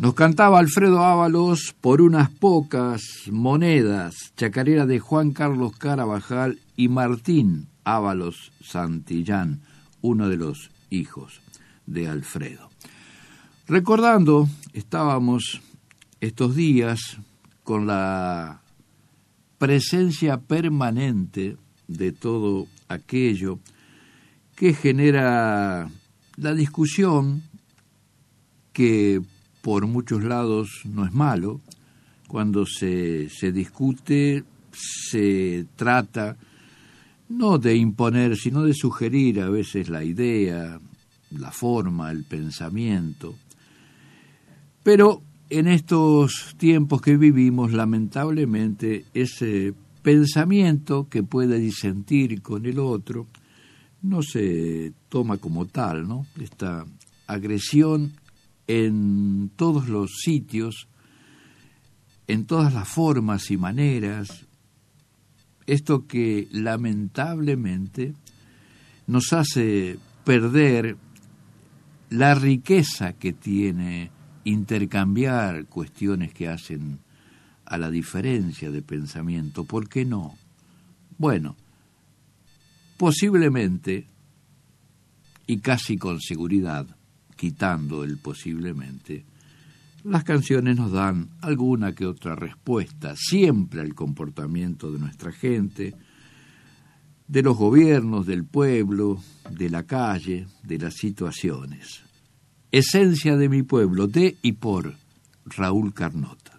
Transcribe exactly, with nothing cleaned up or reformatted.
Nos cantaba Alfredo Ábalos Por unas pocas monedas, chacarera de Juan Carlos Carabajal y Martín Ábalos Santillán, uno de los hijos de Alfredo. Recordando, estábamos estos días con la presencia permanente de todo aquello que genera la discusión, que por muchos lados no es malo. Cuando se, se discute, se trata no de imponer, sino de sugerir a veces la idea, la forma, el pensamiento. Pero en estos tiempos que vivimos, lamentablemente, ese pensamiento que puede disentir con el otro no se toma como tal, ¿no? Esta agresión en todos los sitios, en todas las formas y maneras, esto que lamentablemente nos hace perder la riqueza que tiene intercambiar cuestiones que hacen a la diferencia de pensamiento. ¿Por qué no? Bueno, posiblemente, y casi con seguridad, quitando el posiblemente, las canciones nos dan alguna que otra respuesta, siempre al comportamiento de nuestra gente, de los gobiernos, del pueblo, de la calle, de las situaciones. Esencia de mi pueblo, de y por Raúl Carnota.